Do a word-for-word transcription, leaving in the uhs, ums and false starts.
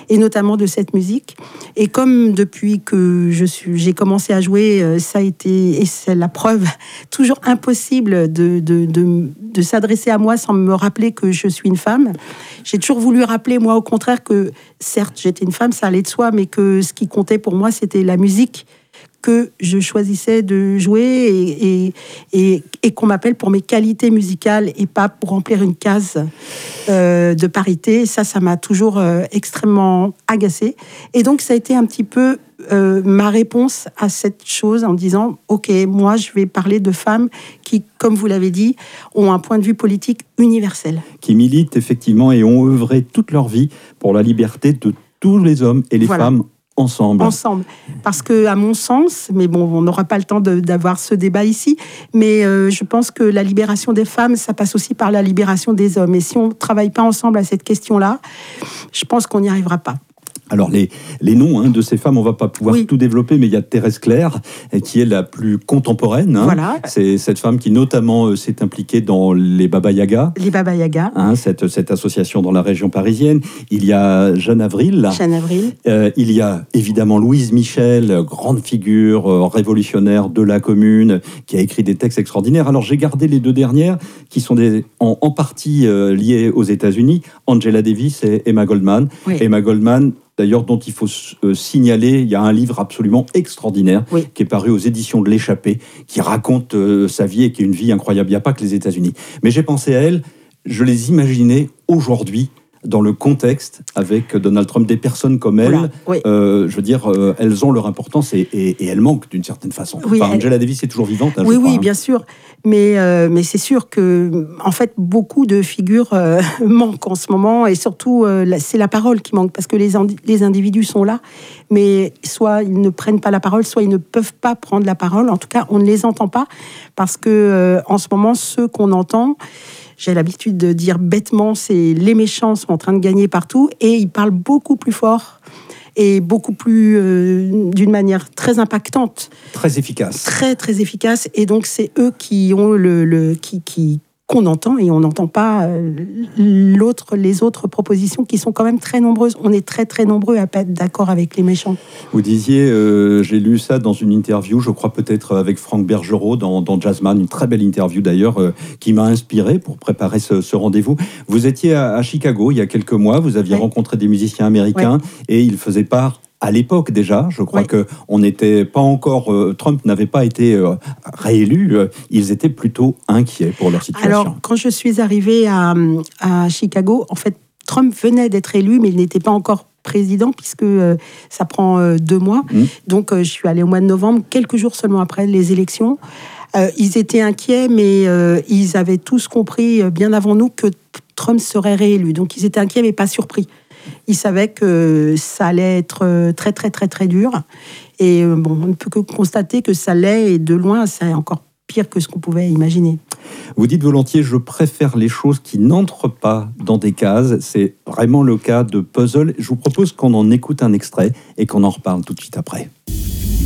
et notamment de cette musique. Et comme depuis que je suis, j'ai commencé à jouer, ça a été, et c'est la preuve, toujours impossible de, de, de, de s'adresser à moi sans me rappeler que je suis une femme. J'ai toujours voulu rappeler, moi, au contraire, que certes, j'étais une femme, ça allait de soi, mais que ce qui comptait pour moi, c'était la musique que je choisissais de jouer et, et, et, et qu'on m'appelle pour mes qualités musicales et pas pour remplir une case euh, de parité. Ça, ça m'a toujours euh, extrêmement agacée. Et donc, ça a été un petit peu euh, ma réponse à cette chose en disant « Ok, moi, je vais parler de femmes qui, comme vous l'avez dit, ont un point de vue politique universel. » Qui militent effectivement et ont œuvré toute leur vie pour la liberté de tous les hommes et les voilà. femmes Ensemble. Ensemble. Parce que, à mon sens, mais bon, on n'aura pas le temps de, d'avoir ce débat ici, mais euh, je pense que la libération des femmes, ça passe aussi par la libération des hommes. Et si on ne travaille pas ensemble à cette question-là, je pense qu'on n'y arrivera pas. Alors, les, les noms hein, de ces femmes, on ne va pas pouvoir oui. tout développer, mais il y a Thérèse Claire, qui est la plus contemporaine. Hein. Voilà. C'est cette femme qui, notamment, euh, s'est impliquée dans les Baba Yaga. Les Baba Yaga. Hein, cette, cette association dans la région parisienne. Il y a Jeanne Avril. Jeanne Avril. Euh, il y a, évidemment, Louise Michel, grande figure euh, révolutionnaire de la Commune, qui a écrit des textes extraordinaires. Alors, j'ai gardé les deux dernières, qui sont des, en, en partie euh, liées aux États-Unis. Angela Davis et Emma Goldman. Oui. Emma Goldman, d'ailleurs, dont il faut euh, signaler, il y a un livre absolument extraordinaire oui. qui est paru aux éditions de l'Échappée, qui raconte euh, sa vie et qui est une vie incroyable. Il n'y a pas que les États-Unis. Mais j'ai pensé à elle, je les imaginais aujourd'hui dans le contexte avec Donald Trump, des personnes comme elle, voilà, oui. euh, je veux dire, euh, elles ont leur importance et, et, et elles manquent d'une certaine façon. Oui, enfin, elle... Angela Davis est toujours vivante. Hein, oui, je crois, oui, hein. bien sûr. Mais, euh, mais c'est sûr que, en fait, beaucoup de figures euh, manquent en ce moment et surtout, euh, c'est la parole qui manque parce que les, indi- les individus sont là, mais soit ils ne prennent pas la parole, soit ils ne peuvent pas prendre la parole. En tout cas, on ne les entend pas parce que, euh, en ce moment, ceux qu'on entend, j'ai l'habitude de dire bêtement, c'est les méchants sont en train de gagner partout et ils parlent beaucoup plus fort et beaucoup plus, euh, d'une manière très impactante. Très efficace. Très, très efficace. Et donc, c'est eux qui ont le... le qui, qui, qu'on entend et on n'entend pas euh, l'autre, les autres propositions qui sont quand même très nombreuses. On est très, très nombreux à pas être d'accord avec les méchants. Vous disiez, euh, j'ai lu ça dans une interview, je crois peut-être avec Franck Bergerot dans, dans Jazzman, une très belle interview d'ailleurs, euh, qui m'a inspiré pour préparer ce, ce rendez-vous. Vous étiez à, à Chicago il y a quelques mois, vous aviez ouais. rencontré des musiciens américains ouais. et ils faisaient part à l'époque déjà, je crois oui. que on n'était pas encore, euh, Trump n'avait pas été euh, réélu, euh, ils étaient plutôt inquiets pour leur situation. Alors, quand je suis arrivée à, à Chicago, en fait, Trump venait d'être élu, mais il n'était pas encore président, puisque euh, ça prend euh, deux mois. Mmh. Donc, euh, je suis allée au mois de novembre, quelques jours seulement après les élections. Euh, ils étaient inquiets, mais euh, ils avaient tous compris, euh, bien avant nous, que Trump serait réélu. Donc, ils étaient inquiets, mais pas surpris. Ils savaient que ça allait être très, très, très, très dur. Et bon, on ne peut que constater que ça l'est, et de loin, c'est encore pire que ce qu'on pouvait imaginer. Vous dites volontiers, je préfère les choses qui n'entrent pas dans des cases. C'est vraiment le cas de Puzzle. Je vous propose qu'on en écoute un extrait et qu'on en reparle tout de suite après.